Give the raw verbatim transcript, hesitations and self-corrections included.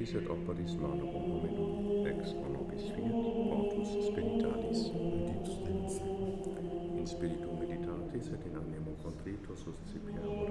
Spiritus et operis manum hominum, ex o nobis fiat, portus spiritualis. Benedictus Deus in secula. In spiritu meditatis et in animo contrito suscipiamur